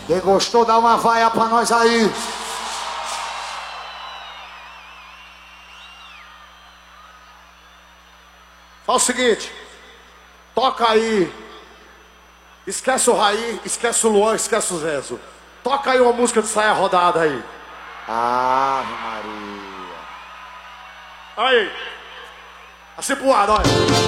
Quem gostou, dá uma vaia pra nós aí. Fala o seguinte, toca aí. Esquece o Raí, esquece o Luan, esquece o Zezo. Toca aí uma música de saia rodada aí. Ave Maria. Aí. Assim pro lado, olha.